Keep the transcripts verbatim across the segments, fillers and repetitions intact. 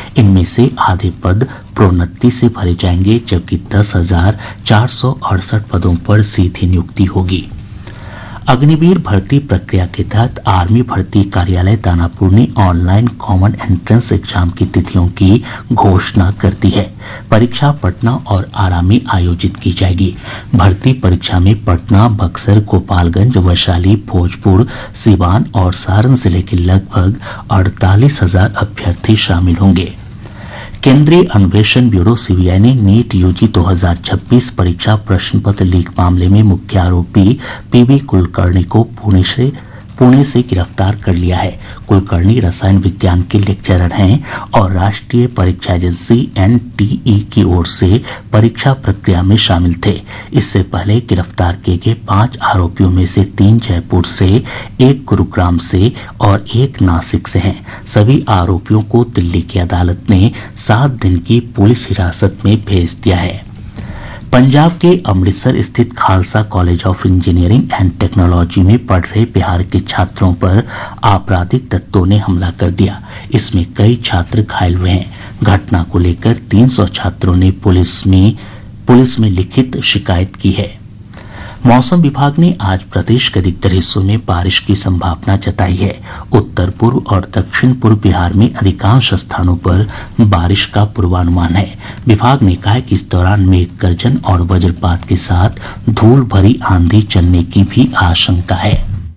इनमें से आधे पद प्रोन्नति से भरे जाएंगे, जबकि दस हजार चार सौ अड़सठ पदों पर सीधी नियुक्ति होगी। अग्निवीर भर्ती प्रक्रिया के तहत आर्मी भर्ती कार्यालय दानापुर ने ऑनलाइन कॉमन एंट्रेंस एग्जाम की तिथियों की घोषणा कर दी है। परीक्षा पटना और आरा में आयोजित की जाएगी। भर्ती परीक्षा में पटना, बक्सर, गोपालगंज, वैशाली, भोजपुर, सीवान और सारण जिले के लगभग अड़तालीस हजार अभ्यर्थी शामिल होंगे। केंद्रीय अन्वेषण ब्यूरो सीबीआई ने नीट यूजी दो हजार छब्बीस परीक्षा प्रश्न पत्र लीक मामले में मुख्य आरोपी पीबी कुलकर्णी को पुणे से पुणे से गिरफ्तार कर लिया है। कुलकर्णी रसायन विज्ञान के लेक्चरर हैं और राष्ट्रीय परीक्षा एजेंसी एनटीई की ओर से परीक्षा प्रक्रिया में शामिल थे। इससे पहले गिरफ्तार किए गए पांच आरोपियों में से तीन जयपुर से, एक गुरुग्राम से और एक नासिक से हैं। सभी आरोपियों को दिल्ली की अदालत ने सात दिन की पुलिस हिरासत में भेज दिया है। पंजाब के अमृतसर स्थित Khalsa college of engineering and technology में पढ़ रहे बिहार के छात्रों पर आपराधिक तत्वों ने हमला कर दिया। इसमें कई छात्र घायल हुए हैं। घटना को लेकर तीन सौ छात्रों ने पुलिस में पुलिस में लिखित शिकायत की है। मौसम विभाग ने आज प्रदेश के अधिकतर हिस्सों में बारिश की संभावना जताई है। उत्तर पूर्व और दक्षिण पूर्व बिहार में अधिकांश स्थानों पर बारिश का पूर्वानुमान है। विभाग ने कहा है कि इस दौरान मेघ गर्जन और वज्रपात के साथ धूल भरी आंधी चलने की भी आशंका है।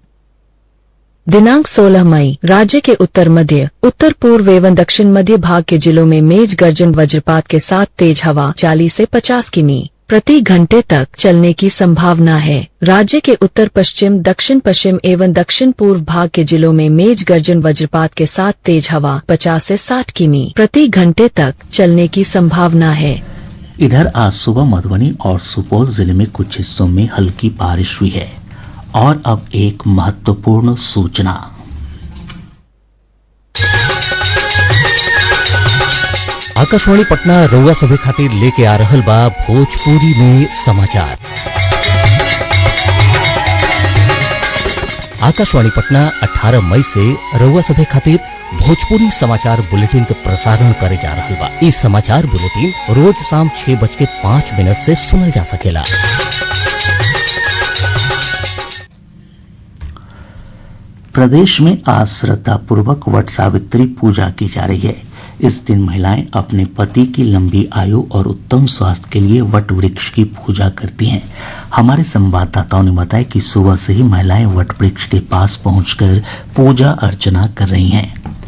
दिनांक सोलह मई राज्य के उत्तर मध्य, उत्तर पूर्व एवं दक्षिण मध्य भाग के जिलों में मेघ गर्जन वज्रपात के साथ तेज हवा चालीस से पचास किमी प्रति घंटे तक चलने की संभावना है। राज्य के उत्तर पश्चिम, दक्षिण पश्चिम एवं दक्षिण पूर्व भाग के जिलों में मेघ गर्जन वज्रपात के साथ तेज हवा पचास से साठ किमी प्रति घंटे तक चलने की संभावना है। इधर आज सुबह मधुबनी और सुपौल जिले में कुछ हिस्सों में हल्की बारिश हुई है। और अब एक महत्वपूर्ण सूचना। आकाशवाणी पटना रउआ सभे खातिर लेके आ रहल बा भोजपुरी में समाचार। आकाशवाणी पटना अठारह मई से रउआ सभे खातिर भोजपुरी समाचार बुलेटिन के प्रसारण करे जा रहल बा। इस समाचार बुलेटिन रोज शाम छह बज के पांच मिनट से सुनल जा सकेला। प्रदेश में आज श्रद्धापूर्वक वट सावित्री पूजा की जा रही है। इस दिन महिलाएं अपने पति की लंबी आयु और उत्तम स्वास्थ्य के लिए वट वृक्ष की पूजा करती हैं। हमारे संवाददाताओं ने बताया कि सुबह से ही महिलाएं वट वृक्ष के पास पहुंचकर पूजा अर्चना कर रही हैं।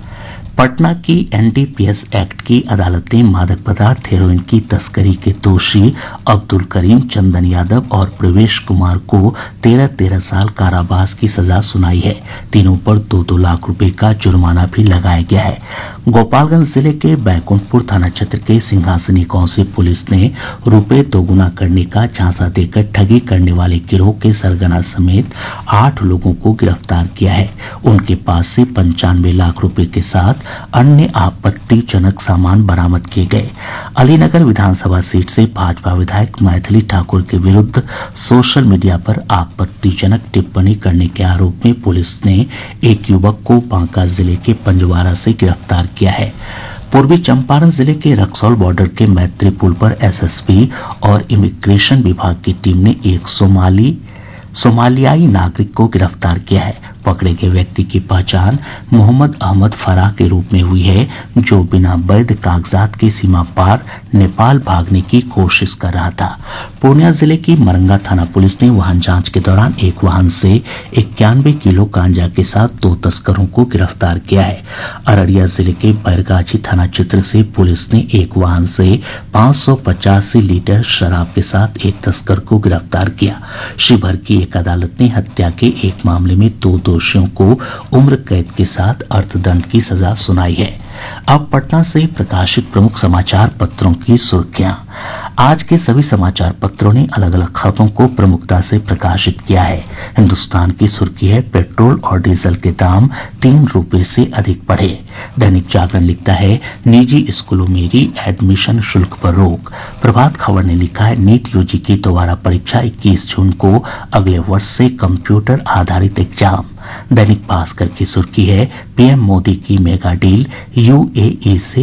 पटना की एनडीपीएस एक्ट की अदालत ने मादक पदार्थ हेरोइन की तस्करी के दोषी अब्दुल करीम, चंदन यादव और प्रवेश कुमार को तेरह तेरह साल कारावास की सजा सुनाई है। तीनों पर दो दो लाख रुपए का जुर्माना भी लगाया गया है। गोपालगंज जिले के बैकुंठपुर थाना क्षेत्र के सिंहासनी गांव से पुलिस ने रुपए दोगुना करने का झांसा देकर ठगी करने वाले गिरोह के सरगना समेत आठ लोगों को गिरफ्तार किया है। उनके पास से पंचानवे लाख रुपए के साथ अन्य आपत्तिजनक सामान बरामद किए गए। अलीनगर विधानसभा सीट से भाजपा विधायक मैथिली ठाकुर के विरुद्ध सोशल मीडिया पर आपत्तिजनक टिप्पणी करने के आरोप में पुलिस ने एक युवक को बांका जिले के पंजवारा से गिरफ्तार किया है। पूर्वी चंपारण जिले के रक्सौल बॉर्डर के मैत्री पुल पर एसएसबी और इमिग्रेशन विभाग की टीम ने एक सोमाली सोमालियाई नागरिक को गिरफ्तार किया है। पकड़े गए व्यक्ति की पहचान मोहम्मद अहमद फराह के रूप में हुई है, जो बिना वैध कागजात की सीमा पार नेपाल भागने की कोशिश कर रहा था। पूर्णिया जिले की मरंगा थाना पुलिस ने वाहन जांच के दौरान एक वाहन से इक्यानवे किलो गांजा के साथ दो तस्करों को गिरफ्तार किया है। अररिया जिले के बैरगाछी थाना क्षेत्र से पुलिस ने एक वाहन से पांच सौ पचासी लीटर शराब के साथ एक तस्कर को गिरफ्तार किया। शिवहर की एक अदालत ने हत्या के एक मामले में दो दोषियों को उम्र कैद के साथ अर्थदंड की सजा सुनाई है। अब पटना से प्रकाशित प्रमुख समाचार पत्रों की सुर्खियां। आज के सभी समाचार पत्रों ने अलग अलग खबरों को प्रमुखता से प्रकाशित किया है। हिन्दुस्तान की सुर्खी है, पेट्रोल और डीजल के दाम तीन रुपए से अधिक बढ़े। दैनिक जागरण लिखता है, निजी स्कूलों में री एडमिशन शुल्क पर रोक। प्रभात खबर ने लिखा है, नीट यूजी की दोबारा परीक्षा इक्कीस जून को, अगले वर्ष से कंप्यूटर आधारित एग्जाम। दैनिक भास्कर की सुर्खी है, पीएम मोदी की मेगा डील, यूएई से